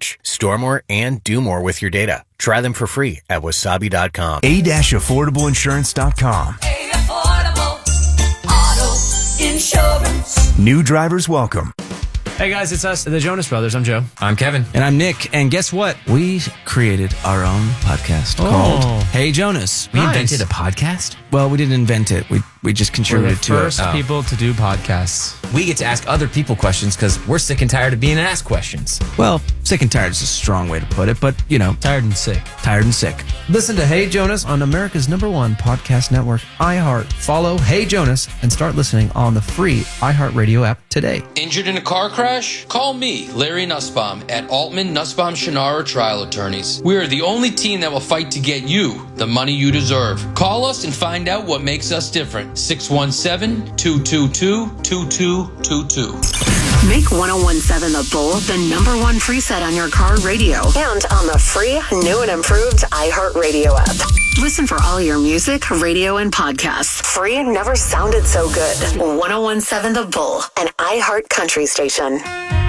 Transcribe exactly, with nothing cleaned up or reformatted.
storage. Store more and do more with your data. Try them for free at wasabi dot com. a dash affordable insurance dot com. A Affordable Auto Insurance. New drivers welcome. Hey guys, it's us, the Jonas Brothers. I'm Joe. I'm Kevin. And I'm Nick. And guess what? We created our own podcast Oh. called Hey Jonas. We Nice. invented a podcast? Well, we didn't invent it. We we just We're the contributed to first it. Oh. people to do podcasts. We get to ask other people questions because we're sick and tired of being asked questions. Well, sick and tired is a strong way to put it, but, you know, Tired and sick. tired and sick. Listen to Hey Jonas on America's number one podcast network, iHeart. Follow Hey Jonas and start listening on the free iHeartRadio app today. Injured in a car crash? Call me, Larry Nussbaum, at Altman Nussbaum Shannara Trial Attorneys. We are the only team that will fight to get you the money you deserve. Call us and find out what makes us different. six one seven, two two two, two two two two. Make ten seventeen The Bull the number one preset on your car radio and on the free, new and improved iHeartRadio app. Listen for all your music, radio, and podcasts. Free never sounded so good. ten seventeen The Bull, an iHeart country station.